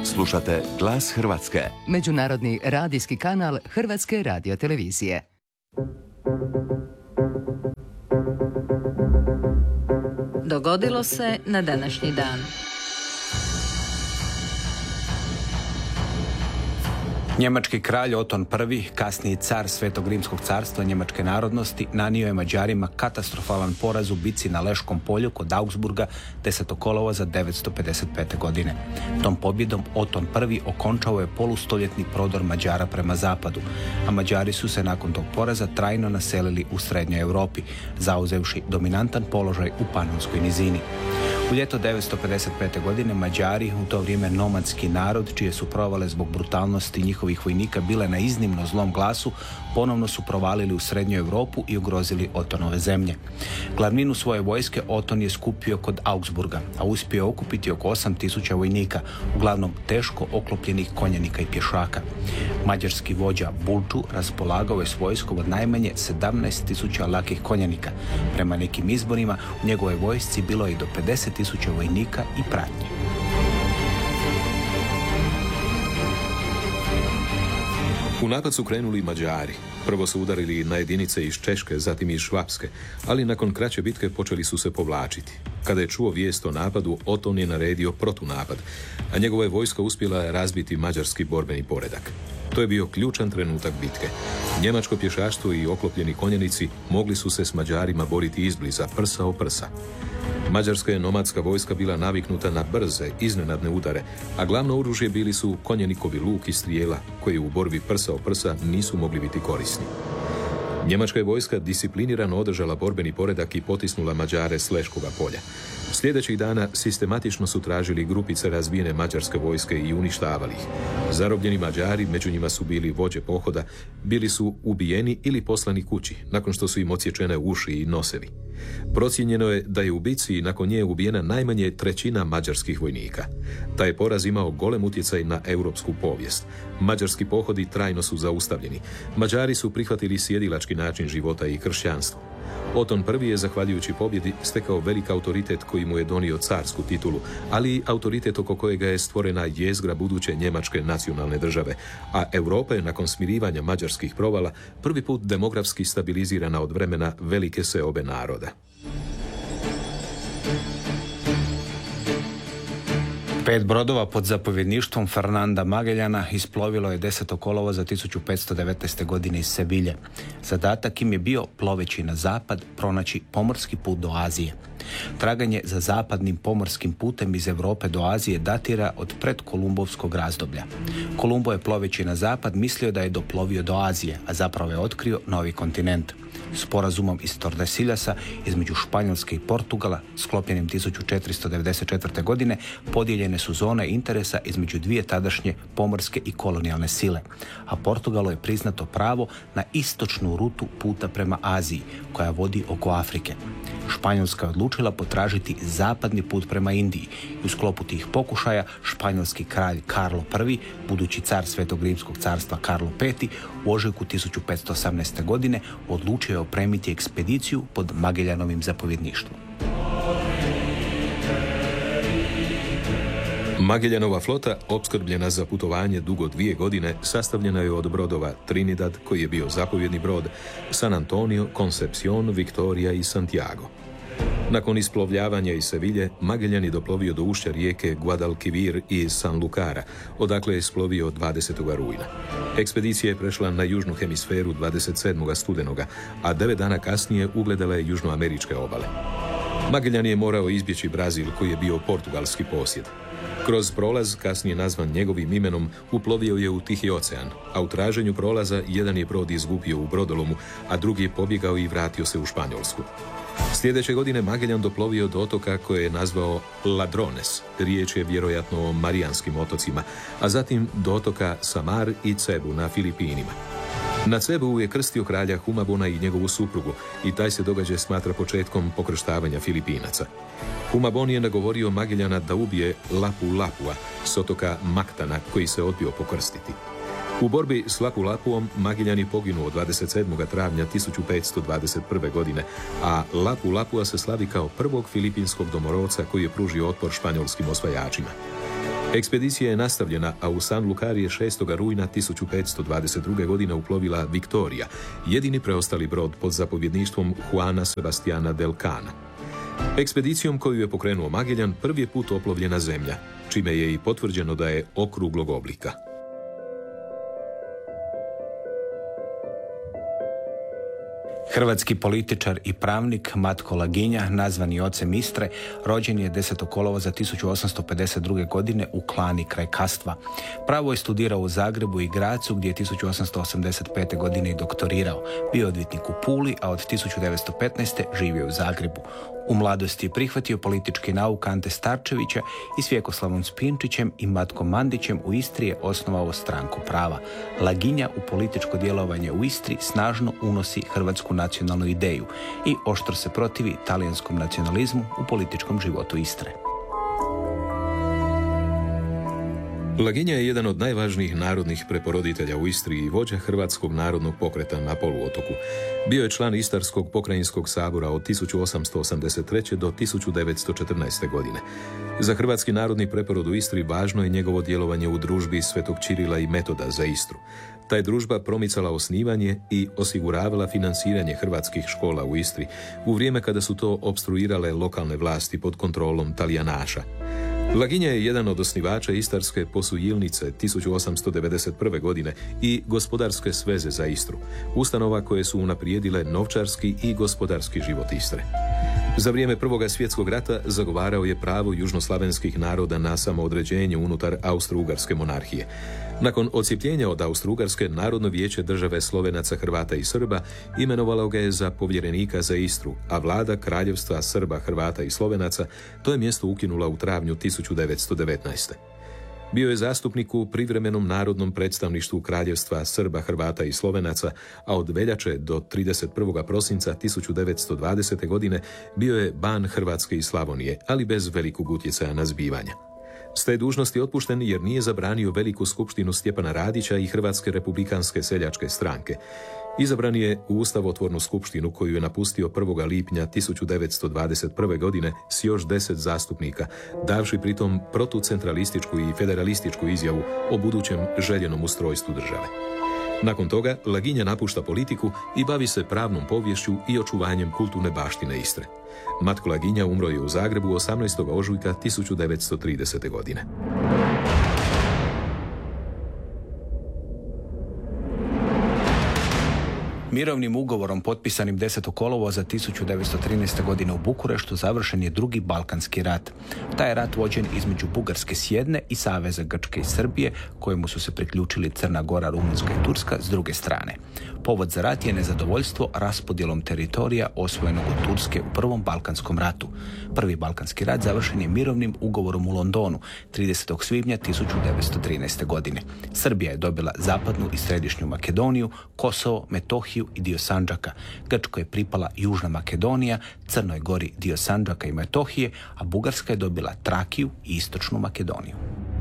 Slušate Glas Hrvatske, međunarodni radijski kanal Hrvatske radiotelevizije. Dogodilo se na današnji dan. Njemački kralj Oton I, kasniji car Svetog Rimskog carstva njemačke narodnosti, nanio je Mađarima katastrofalan poraz u bici na Leškom polju kod Augsburga 10. kolovoza 955. godine. Tom pobjedom Oton I okončao je polustoljetni prodor Mađara prema zapadu, a Mađari su se nakon tog poraza trajno naselili u srednjoj Europi, zauzevši dominantan položaj u Panonskoj nizini. U ljeto 955. godine Mađari, u to vrijeme nomadski narod, čije su provale zbog brutalnosti njihovih vojnika bile na iznimno zlom glasu, ponovno su provalili u srednju Europu i ugrozili Otonove zemlje. Glavninu svoje vojske Oton je skupio kod Augsburga, a uspio okupiti oko 8.000 vojnika, uglavnom teško oklopljenih konjanika i pješaka. Mađarski vođa Bulču raspolagao je s vojskom od najmanje 17.000 lakih konjanika. Prema nekim izborima u njegovoj vojsci bilo je i do 50.000 vojnika i pratnje. U napad su krenuli Mađari. Prvo su udarili na jedinice iz Češke, zatim iz Švapske, ali nakon kraće bitke počeli su se povlačiti. Kada je čuo vijest o napadu, Oton je naredio protunapad, a njegova je vojska uspjela razbiti mađarski borbeni poredak. To je bio ključan trenutak bitke. Njemačko pješaštvo i oklopljeni konjenici mogli su se s Mađarima boriti izbliza, prsa o prsa. Mađarska je nomadska vojska bila naviknuta na brze, iznenadne udare, a glavno oružje bili su konjenikovi luk i strijela, koji u borbi prsa o prsa nisu mogli biti korisni. Njemačka je vojska disciplinirano održala borbeni poredak i potisnula Mađare s Leškoga polja. Sljedećih dana sistematično su tražili grupice razbijene mađarske vojske i uništavali ih. Zarobljeni Mađari, među njima su bili vođe pohoda, bili su ubijeni ili poslani kući, nakon što su im odsječene uši i nosevi. Procijenjeno je da je u bici nakon nje ubijena najmanje 1/3 mađarskih vojnika. Taj poraz imao golem utjecaj na europsku povijest. Mađarski pohodi trajno su zaustavljeni. Mađari su prihvatili sjedilački način života i kršćanstvo. Oton I je, zahvaljujući pobjedi, stekao velik autoritet koji mu je donio carsku titulu, ali i autoritet oko kojega je stvorena jezgra buduće njemačke nacionalne države, a Europa je nakon smirivanja mađarskih provala prvi put demografski stabilizirana od vremena velike seobe naroda. Pet brodova pod zapovjedništvom Fernanda Magellana isplovilo je 10. kolovoza 1519. godine iz Sevilje. Zadatak im je bio, ploveći na zapad, pronaći pomorski put do Azije. Traganje za zapadnim pomorskim putem iz Europe do Azije datira od predkolumbovskog razdoblja. Kolumbo je, ploveći na zapad, mislio da je doplovio do Azije, a zapravo je otkrio novi kontinent. Sporazumom iz Tordesiljasa između Španjolske i Portugala, sklopljenim 1494. godine, podijeljene su zone interesa između dvije tadašnje pomorske i kolonijalne sile, a Portugalu je priznato pravo na istočnu rutu puta prema Aziji, koja vodi oko Afrike. Španjolska je odlučila potražiti zapadni put prema Indiji i u sklopu tih pokušaja španjolski kralj Karlo I, budući car Svetog Rimskog carstva Karlo V, u ožujku 1518. godine odlučio je opremiti ekspediciju pod Magellanovim zapovjedništvom. Magellanova flota, opskrbljena za putovanje dugo 2 godine, sastavljena je od brodova Trinidad, koji je bio zapovjedni brod, San Antonio, Concepción, Victoria i Santiago. Nakon isplovljavanja iz Sevilje, Magellan je doplovio do ušća rijeke Guadalquivir i San Lucara, odakle je isplovio 20. rujna. Ekspedicija je prešla na južnu hemisferu 27. studenoga, a 9 dana kasnije ugledala je južnoameričke obale. Magellan je morao izbjeći Brazil, koji je bio portugalski posjed. Kroz prolaz, kasnije nazvan njegovim imenom, uplovio je u Tihi ocean, a u traženju prolaza jedan je brod izgubio u brodolomu, a drugi je pobjegao i vratio se u Španjolsku. Sljedeće godine Magellan doplovio do otoka koje je nazvao Ladrones, riječ je vjerojatno o Marijanskim otocima, a zatim do otoka Samar i Cebu na Filipinima. Na Cebu je krstio kralja Humabona i njegovu suprugu i taj se događaj smatra početkom pokrštavanja Filipinaca. Humabon je nagovorio Magellana da ubije Lapu Lapua s otoka Maktana, koji se odbio pokrstiti. U borbi s Lapu Lapuom Magellan je poginuo 27. travnja 1521. godine, a Lapu Lapua se slavi kao prvog filipinskog domorodca koji je pružio otpor španjolskim osvajačima. Ekspedicija je nastavljena, a u San Lucar je 6. rujna 1522. godine uplovila Victoria, jedini preostali brod pod zapovjedništvom Juana Sebastiana del Cana. Ekspedicijom koju je pokrenuo Magellan prvi je put oplovljena zemlja, čime je i potvrđeno da je okruglog oblika. Hrvatski političar i pravnik Matko Laginja, nazvani ocem Istre, rođen je 10. kolovoza 1852. godine u Klani kraj Kastva. Pravo je studirao u Zagrebu i Grazu, gdje je 1885. godine i doktorirao. Bio odvjetnik u Puli, a od 1915. živio u Zagrebu. U mladosti je prihvatio politički nauk Ante Starčevića i s Vjekoslavom Spinčićem i Matkom Mandićem u Istri je osnovao Stranku prava. Laginja u političko djelovanje u Istri snažno unosi hrvatsku nacionalnu ideju i oštro se protivi talijanskom nacionalizmu u političkom životu Istre. Laginja je jedan od najvažnijih narodnih preporoditelja u Istri i vođa Hrvatskog narodnog pokreta na poluotoku. Bio je član Istarskog pokrajinskog sabora od 1883. do 1914. godine. Za Hrvatski narodni preporod u Istri važno je njegovo djelovanje u družbi Svetog Čirila i Metoda za Istru. Ta je družba promicala osnivanje i osiguravala financiranje hrvatskih škola u Istri u vrijeme kada su to opstruirale lokalne vlasti pod kontrolom Talijanaša. Laginja je jedan od osnivača Istarske posujilnice 1891. godine i Gospodarske sveze za Istru, ustanova koje su unaprijedile novčarski i gospodarski život Istre. Za vrijeme Prvog svjetskog rata zagovarao je pravo južnoslavenskih naroda na samoodređenje unutar Austro-Ugarske monarhije. Nakon odcijepljenja od Austro-Ugarske, Narodno vijeće države Slovenaca, Hrvata i Srba imenovalo ga je za povjerenika za Istru, a vlada Kraljevstva Srba, Hrvata i Slovenaca to je mjesto ukinula u travnju 1919. Bio je zastupnik u privremenom narodnom predstavništvu Kraljevstva Srba, Hrvata i Slovenaca, a od veljače do 31. prosinca 1920. godine bio je ban Hrvatske i Slavonije, ali bez velikog utjecaja na zbivanja. S te dužnosti otpušten jer nije zabranio veliku skupštinu Stjepana Radića i Hrvatske republikanske seljačke stranke. Izabran je u ustavotvornu skupštinu koju je napustio 1. lipnja 1921. godine s još 10 zastupnika, davši pritom protucentralističku i federalističku izjavu o budućem željenom ustrojstvu države. Nakon toga Laginja napušta politiku i bavi se pravnom poviješću i očuvanjem kulturne baštine Istre. Matko Laginja umro je u Zagrebu 18. ožujka 1930. godine. Mirovnim ugovorom potpisanim 10. kolovoza 1913. godine u Bukureštu završen je drugi Balkanski rat. Taj je rat vođen između Bugarske s jedne i Saveza Grčke i Srbije, kojemu su se priključili Crna Gora, Rumunjska i Turska s druge strane. Povod za rat je nezadovoljstvo raspodjelom teritorija osvojenog od Turske u Prvom Balkanskom ratu. Prvi Balkanski rat završen je mirovnim ugovorom u Londonu 30. svibnja 1913. godine. Srbija je dobila zapadnu i središnju Makedoniju, Kosovo, Metohiju i dio Sandžaka. Grčkoj je pripala Južna Makedonija, Crnoj Gori dio Sandžaka i Metohije, a Bugarska je dobila Trakiju i Istočnu Makedoniju.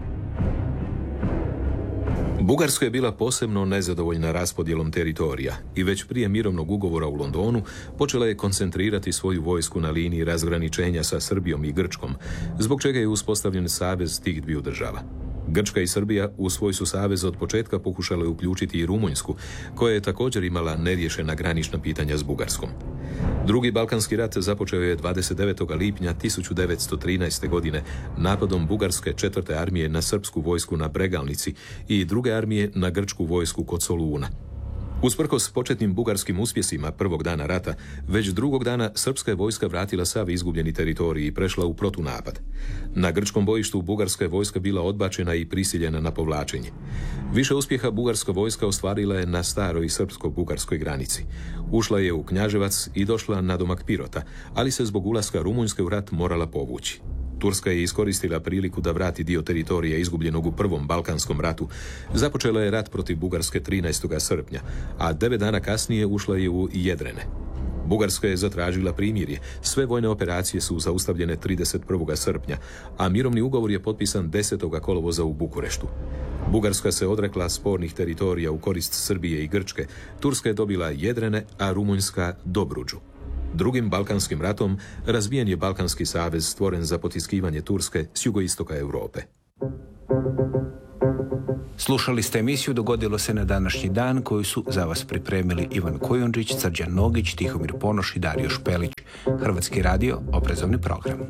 Bugarska je bila posebno nezadovoljna raspodjelom teritorija i već prije mirovnog ugovora u Londonu počela je koncentrirati svoju vojsku na liniji razgraničenja sa Srbijom i Grčkom, zbog čega je uspostavljen savez tih dviju država. Grčka i Srbija u svoj su savez od početka pokušale uključiti i Rumunjsku, koja je također imala neriješena granična pitanja s Bugarskom. Drugi Balkanski rat započeo je 29. lipnja 1913. godine napadom Bugarske 4. armije na srpsku vojsku na Bregalnici i druge armije na grčku vojsku kod Soluna. Usprkos početnim bugarskim uspjesima prvog dana rata, već drugog dana srpska je vojska vratila sav izgubljeni teritorij i prešla u protunapad. Na grčkom bojištu bugarska je vojska bila odbačena i prisiljena na povlačenje. Više uspjeha bugarska vojska ostvarila je na staroj srpsko-bugarskoj granici. Ušla je u Knjaževac i došla na domak Pirota, ali se zbog ulaska Rumunjske u rat morala povući. Turska je iskoristila priliku da vrati dio teritorija izgubljenog u Prvom Balkanskom ratu. Započela je rat protiv Bugarske 13. srpnja, a 9 dana kasnije ušla je u Jedrene. Bugarska je zatražila primirje. Sve vojne operacije su zaustavljene 31. srpnja, a mirovni ugovor je potpisan 10. kolovoza u Bukureštu. Bugarska se odrekla spornih teritorija u korist Srbije i Grčke. Turska je dobila Jedrene, a Rumunjska Dobruđu. Drugim Balkanskim ratom razbijen je Balkanski savez stvoren za potiskivanje Turske s jugoistoka Europe. Slušali ste emisiju Dogodilo se na današnji dan, koju su za vas pripremili Ivan Kujundžić, Srđan Nogić, Tihomir Ponoš i Dario Špelić. Hrvatski radio, obrazovni program.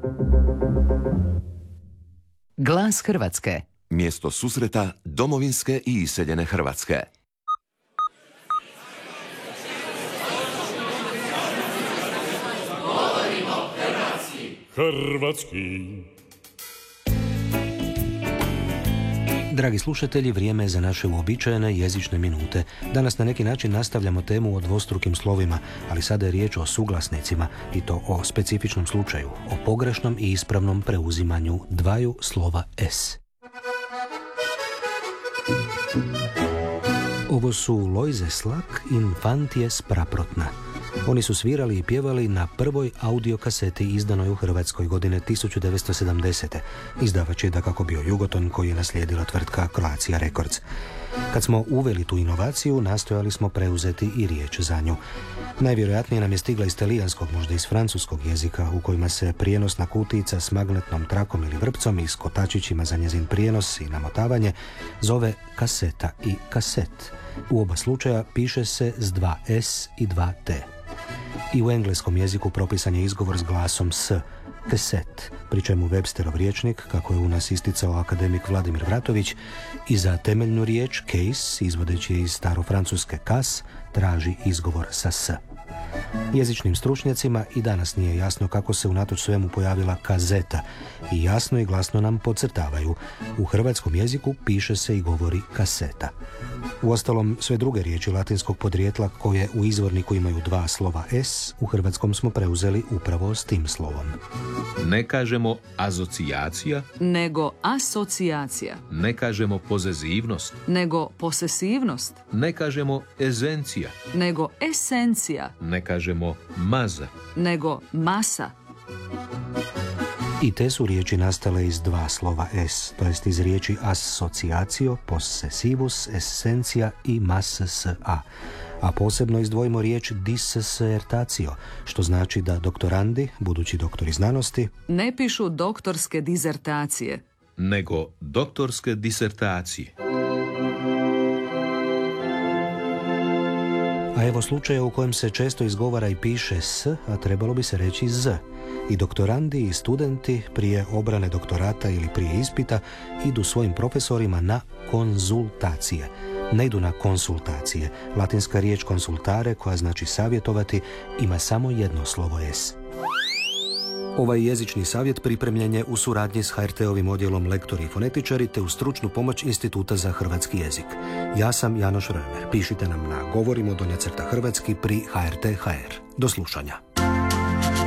Glas Hrvatske. Mjesto susreta domovinske i iseljene Hrvatske. Hrvatski. Dragi slušatelji, vrijeme je za naše uobičajene jezične minute. Danas na neki način nastavljamo temu o dvostrukim slovima, ali sada je riječ o suglasnicima i to o specifičnom slučaju, o pogrešnom i ispravnom preuzimanju dvaju slova S. Ovo su Lojze Slak i Infantije Spraprotna. Oni su svirali i pjevali na prvoj audiokaseti izdanoj u Hrvatskoj godine 1970. Izdavač je dakako bio Jugoton, koji je naslijedila tvrtka Croatia Records. Kad smo uveli tu inovaciju, nastojali smo preuzeti i riječ za nju. Najvjerojatnije nam je stigla iz talijanskog, možda iz francuskog jezika, u kojima se prijenosna kutijica s magnetnom trakom ili vrpcom i s kotačićima za njezin prijenos i namotavanje zove kaseta i kaset. U oba slučaja piše se s 2 S i 2 T. I u engleskom jeziku propisan je izgovor s glasom S, kaset, pri čemu Websterov rječnik, kako je u nas isticao akademik Vladimir Vratović, i za temeljnu riječ case, izvodeći je iz starofrancuske cas, traži izgovor sa S. Jezičnim stručnjacima i danas nije jasno kako se unatoč svemu pojavila kazeta i jasno i glasno nam podcrtavaju. U hrvatskom jeziku piše se i govori kaseta. Uostalom, sve druge riječi latinskog podrijetla koje u izvorniku imaju 2 slova S, u hrvatskom smo preuzeli upravo s tim slovom. Ne kažemo azocijacija, nego asocijacija, ne kažemo pozezivnost, nego posesivnost, ne kažemo ezencija, nego esencija, ne kažemo maza. nego masa. I te su riječi nastale iz 2 slova S, to jest iz riječi asociacio, possessivus, essencija i massa. A posebno izdvojimo riječ dissertatio, što znači da doktorandi, budući doktori znanosti, Ne pišu doktorske dizertacije, Nego doktorske disertacije. a evo slučaja u kojem se često izgovara i piše S, a trebalo bi se reći Z. I doktorandi i studenti prije obrane doktorata ili prije ispita idu svojim profesorima na konzultacije. Ne idu na konsultacije. Latinska riječ konsultare, koja znači savjetovati, ima samo jedno slovo S. Ovaj jezični savjet pripremljen je u suradnji s HRT-ovim odjelom Lektori i fonetičari te uz stručnu pomoć Instituta za hrvatski jezik. Ja sam Janoš Römer. Pišite nam na govorimo _hrvatski pri HRT.hr. Do slušanja.